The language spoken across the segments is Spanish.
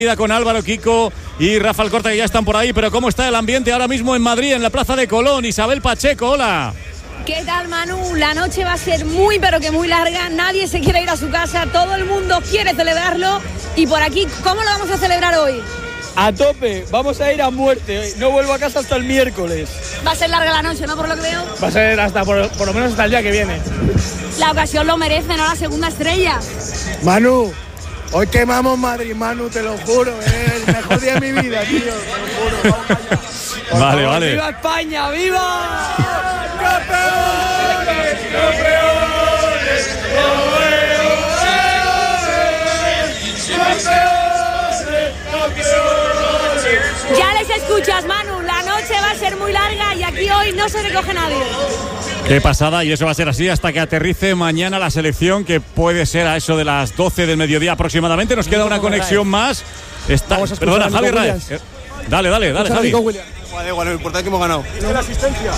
Con Álvaro, Kiko y Rafa Alcorta, que ya están por ahí. Pero ¿cómo está el ambiente ahora mismo en Madrid, en la Plaza de Colón? Isabel Pacheco, hola. ¿Qué tal, Manu? La noche va a ser muy, pero que muy larga. Nadie se quiere ir a su casa. Todo el mundo quiere celebrarlo. Y por aquí, ¿cómo lo vamos a celebrar hoy? A tope, vamos a ir a muerte. No vuelvo a casa hasta el miércoles. Va a ser larga la noche, ¿no? Por lo que veo. Va a ser hasta por lo menos hasta el día que viene. La ocasión lo merece, ¿no? La segunda estrella. Manu, hoy quemamos Madrid, Manu, te lo juro. Es el mejor día de mi vida, tío. Te lo juro. Vale, vale. ¡Viva España, viva! ¡Campeones! ¡Campeones! Ya les escuchas, Manu. La noche va a ser muy larga y aquí hoy no se recoge nadie. Qué pasada, y eso va a ser así hasta que aterrice mañana la selección, que puede ser a eso de las 12 del mediodía aproximadamente. Nos queda una conexión más. Perdona, Javi Raez. Dale, Javi. Bueno, lo importante es que hemos ganado. ¿La asistencia?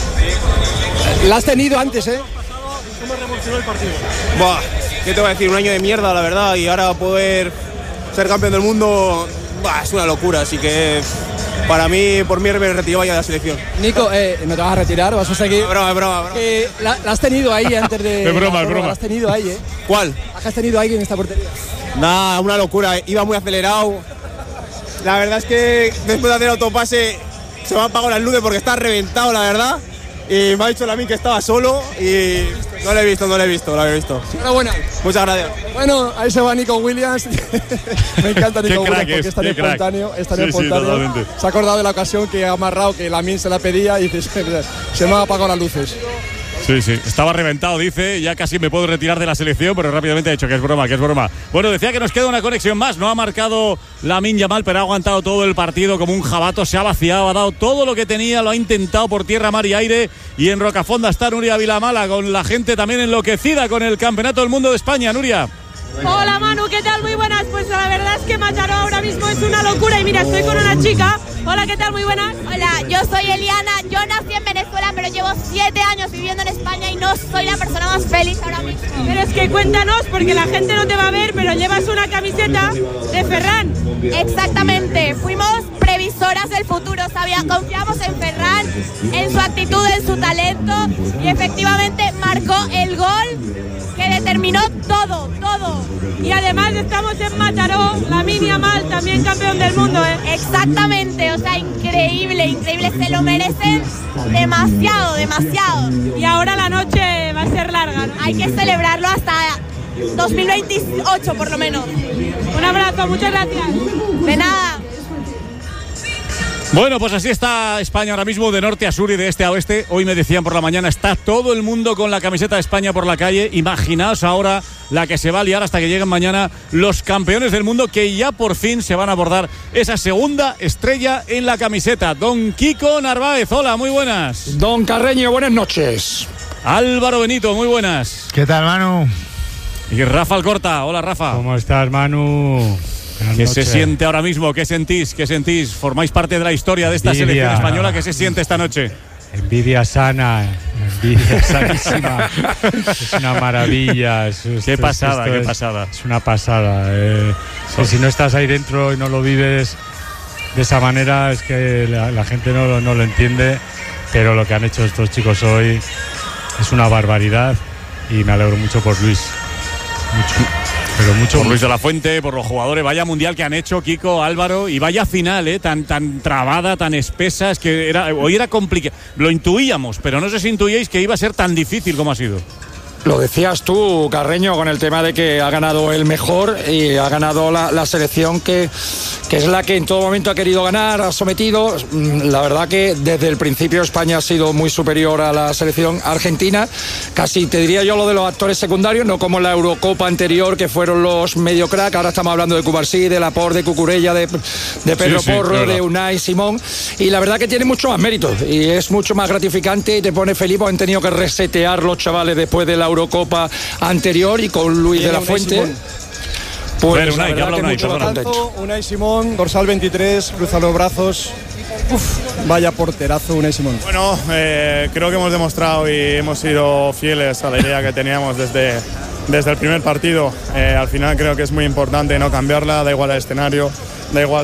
La has tenido antes, ¿eh? ¿Cómo revolucionó el partido? Buah, ¿qué te voy a decir? Un año de mierda, la verdad, y ahora poder ser campeón del mundo, es una locura, así que para mí, por mí, me retiraba ya de la selección. Nico, ¿no te vas a retirar? ¿Vas a seguir? Broma. La has tenido ahí antes de... Es broma. La has tenido ahí, ¿eh? ¿Cuál? ¿Has tenido ahí en esta portería? Nada, una locura, iba muy acelerado. La verdad es que después de hacer autopase se me han apagado las luces porque está reventado, la verdad. Y me ha dicho Lamin que estaba solo y no lo he visto, lo había visto. Enhorabuena. Muchas gracias. Bueno, ahí se va Nico Williams. Me encanta Nico Williams porque es tan espontáneo. Totalmente. Se ha acordado de la ocasión que ha amarrado, que Lamin se la pedía y dice, se me han apagado las luces. Sí, estaba reventado, dice, ya casi me puedo retirar de la selección, pero rápidamente ha dicho que es broma. Bueno, decía que nos queda una conexión más, no ha marcado Lamine Yamal, pero ha aguantado todo el partido como un jabato, se ha vaciado, ha dado todo lo que tenía, lo ha intentado por tierra, mar y aire, y en Rocafonda está Nuria Vilamala, con la gente también enloquecida con el Campeonato del Mundo de España. Nuria. Hola, Manu, ¿qué tal? Muy buenas. Pues la verdad es que Mataró ahora mismo es una locura. Y mira, estoy con una chica. Hola, ¿qué tal? Muy buenas. Hola, yo soy Eliana. Yo nací en Venezuela, pero llevo 7 años viviendo en España y no soy la persona más feliz ahora mismo. Pero es que cuéntanos, porque la gente no te va a ver, pero llevas una camiseta de Ferran. Exactamente. Fuimos previsoras del futuro. Confiamos en Ferran, en su actitud, en su talento. Y efectivamente marcó el gol que determinó todo. Y además estamos en Mataró, Lamine Yamal, también campeón del mundo, ¿eh? Exactamente, o sea, increíble, se lo merecen demasiado. Y ahora la noche va a ser larga, ¿no? Hay que celebrarlo hasta 2028 por lo menos. Un abrazo, muchas gracias. De nada. Bueno, pues así está España ahora mismo, de norte a sur y de este a oeste. Hoy me decían por la mañana, está todo el mundo con la camiseta de España por la calle. Imaginaos ahora la que se va a liar hasta que lleguen mañana los campeones del mundo, que ya por fin se van a abordar esa segunda estrella en la camiseta. Don Kiko Narváez, hola, muy buenas. Don Carreño, buenas noches. Álvaro Benito, muy buenas. ¿Qué tal, Manu? Y Rafa Alcorta, hola Rafa. ¿Cómo estás, Manu? ¿Qué se siente ahora mismo? ¿Qué sentís? ¿Formáis parte de la historia de esta selección española? ¿Qué se siente esta noche? Envidia sana, envidia sanísima. Es una maravilla. Qué pasada. Es una pasada. Que si no estás ahí dentro y no lo vives de esa manera, es que la gente no lo entiende. Pero lo que han hecho estos chicos hoy es una barbaridad y me alegro mucho por Luis. Mucho. Por Luis de la Fuente, por los jugadores, vaya mundial que han hecho, Kiko, Álvaro, y vaya final, tan trabada, tan espesa, es que hoy era complicado. Lo intuíamos, pero no sé si intuíais que iba a ser tan difícil como ha sido. Lo decías tú, Carreño, con el tema de que ha ganado el mejor y ha ganado la selección que es la que en todo momento ha querido ganar, ha sometido. La verdad que desde el principio España ha sido muy superior a la selección argentina. Casi te diría yo lo de los actores secundarios, no como la Eurocopa anterior, que fueron los medio crack. Ahora estamos hablando de Cubarsí, de Laporte, de Cucurella, de Pedro Porro, claro, de Unai Simón. Y la verdad que tiene mucho más mérito y es mucho más gratificante y te pone feliz. Han tenido que resetear los chavales después de la Eurocopa anterior y con Luis de la Fuente. Pues Unai, la verdad que mucho contento. Unai Simón, dorsal 23, cruza los brazos. Vaya porterazo Unai Simón. Bueno, creo que hemos demostrado y hemos sido fieles a la idea que teníamos desde el primer partido. Al final creo que es muy importante no cambiarla, da igual el escenario. da igual.